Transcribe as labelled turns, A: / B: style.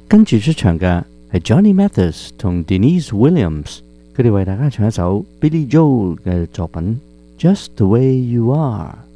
A: 跟住出場嘅係 Johnny Mathis 同 Denise Williams，佢哋為大家唱一首 Billy Joel 嘅作品《Just the Way You Are》。